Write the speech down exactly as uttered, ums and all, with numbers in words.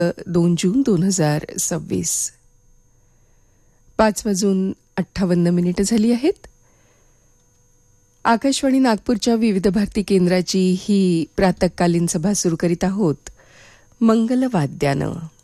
दोन जून दोन हजार सव्वीस. पाच वाजून अठ्ठावन्न मिनिटं झाली आहेत. आकाशवाणी नागपूरच्या विविध भारती केंद्राची ही प्रातःकालीन सभा सुरू करीत आहोत मंगलवाद्यानं.